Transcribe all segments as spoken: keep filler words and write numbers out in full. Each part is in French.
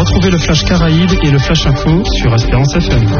Retrouvez le Flash Caraïbes et le Flash Info sur Espérance F M.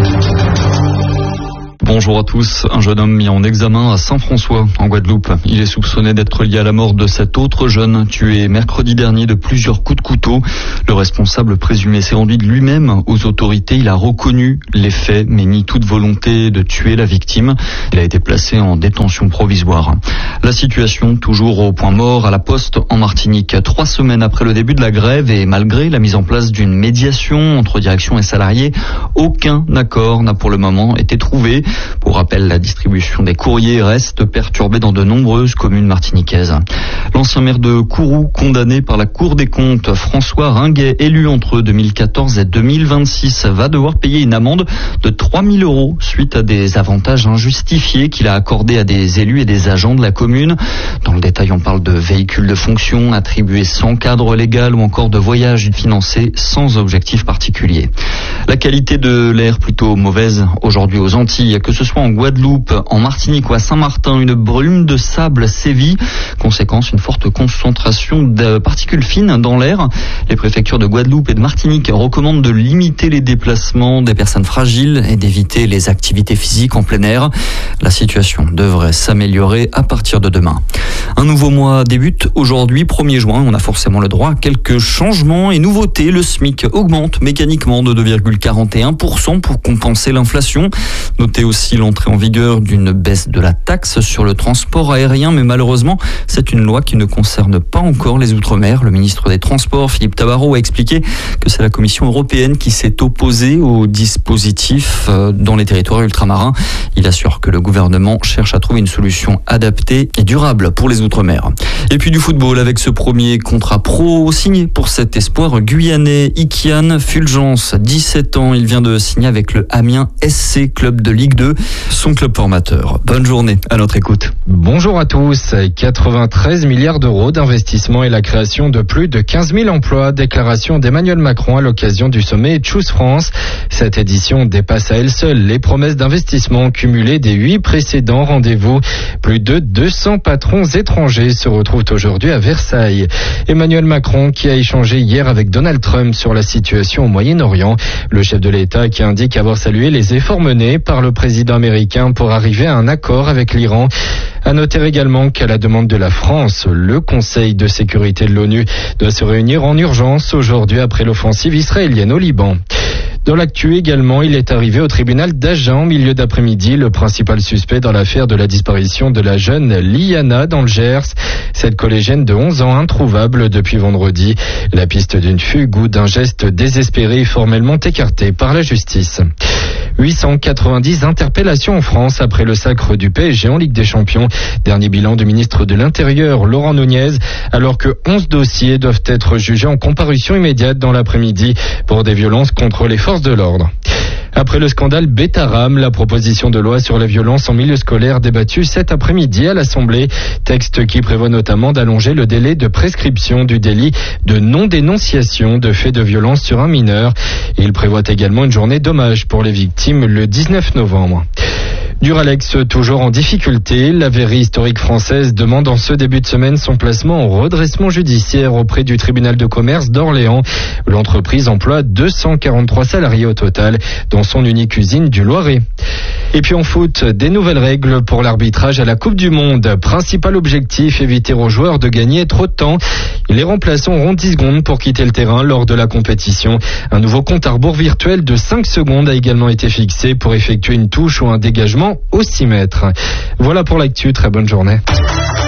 Bonjour à tous. Un jeune homme mis en examen à Saint-François, en Guadeloupe. Il est soupçonné d'être lié à la mort de cet autre jeune, tué mercredi dernier de plusieurs coups de couteau. Le responsable présumé s'est rendu de lui-même aux autorités. Il a reconnu les faits, mais nie toute volonté de tuer la victime. Il a été placé en détention provisoire. La situation toujours au point mort à la Poste en Martinique. Trois semaines après le début de la grève et malgré la mise en place d'une médiation entre direction et salariés, aucun accord n'a pour le moment été trouvé. Pour rappel, la distribution des courriers reste perturbée dans de nombreuses communes martiniquaises. L'ancien maire de Kourou, condamné par la Cour des comptes, François Ringuet, élu entre deux mille quatorze et deux mille vingt-six, va devoir payer une amende de trois mille euros suite à des avantages injustifiés qu'il a accordés à des élus et des agents de la commune. Dans le détail, on parle de véhicules de fonction attribués sans cadre légal ou encore de voyages financés sans objectif particulier. La qualité de l'air plutôt mauvaise aujourd'hui aux Antilles, que ce soit en Guadeloupe, en Martinique ou à Saint-Martin, une brume de sable sévit. Conséquence, une forte concentration de particules fines dans l'air. Les préfectures de Guadeloupe et de Martinique recommandent de limiter les déplacements des personnes fragiles et d'éviter les activités physiques en plein air. La situation devrait s'améliorer à partir de demain. Un nouveau mois débute aujourd'hui, premier juin. On a forcément le droit à quelques changements et nouveautés. Le SMIC augmente mécaniquement de deux virgule quarante et un pour cent pour compenser l'inflation. Notez aussi l'entrée en vigueur d'une baisse de la taxe sur le transport aérien, mais malheureusement, c'est une loi qui ne concerne pas encore les Outre-mer. Le ministre des Transports, Philippe Tabarot, a expliqué que c'est la Commission européenne qui s'est opposée au dispositif dans les territoires ultramarins. Il assure que le gouvernement cherche à trouver une solution adaptée et durable pour les Outre-mer. Et puis du football avec ce premier contrat pro signé pour cet espoir guyanais, Ikian Fulgence, dix-sept ans. Il vient de signer avec le Amiens S C, club de Ligue deux, son club formateur. Bonne journée à notre écoute. Bonjour à tous. quatre-vingt-treize milliards d'euros d'investissement et la création de plus de quinze mille emplois. Déclaration d'Emmanuel Macron à l'occasion du sommet Choose France. Cette édition dépasse à elle seule les promesses d'investissement cumulées des huit précédents rendez-vous. Plus de deux cents patrons étrangers se retrouvent aujourd'hui à Versailles. Emmanuel Macron qui a échangé hier avec Donald Trump sur la situation au Moyen-Orient. Le chef de l'État qui indique avoir salué les efforts menés par le président américain pour arriver à un accord avec l'Iran. À noter également qu'à la demande de la France, le Conseil de sécurité de l'ONU doit se réunir en urgence aujourd'hui après l'offensive israélienne au Liban. Dans l'actu également, il est arrivé au tribunal d'Agen en milieu d'après-midi, le principal suspect dans l'affaire de la disparition de la jeune Liana dans le Gers. Cette collégienne de onze ans introuvable depuis vendredi. La piste d'une fugue ou d'un geste désespéré est formellement écartée par la justice. huit cent quatre-vingt-dix interpellations en France après le sacre du P S G en Ligue des Champions. Dernier bilan du ministre de l'Intérieur, Laurent Nunez, alors que onze dossiers doivent être jugés en comparution immédiate dans l'après-midi pour des violences contre les forces de l'ordre. Après le scandale Betaram, la proposition de loi sur les violences en milieu scolaire débattue cet après-midi à l'Assemblée. Texte qui prévoit notamment d'allonger le délai de prescription du délit de non-dénonciation de faits de violence sur un mineur. Il prévoit également une journée d'hommage pour les victimes le dix-neuf novembre. Duralex, toujours en difficulté, la verrerie historique française demande en ce début de semaine son placement en redressement judiciaire auprès du tribunal de commerce d'Orléans. L'entreprise emploie deux cent quarante-trois salariés au total, dont son unique usine du Loiret. Et puis en foot, des nouvelles règles pour l'arbitrage à la Coupe du Monde. Principal objectif, éviter aux joueurs de gagner trop de temps. Les remplaçants auront dix secondes pour quitter le terrain lors de la compétition. Un nouveau compte à rebours virtuel de cinq secondes a également été fixé pour effectuer une touche ou un dégagement au six mètres. Voilà pour l'actu, très bonne journée.